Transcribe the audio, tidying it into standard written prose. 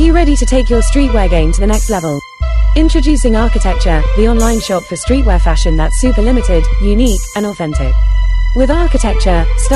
you ready to take your streetwear game to the next level? Introducing Architecture, the online shop for streetwear fashion that's super limited, unique, and authentic. With Architecture,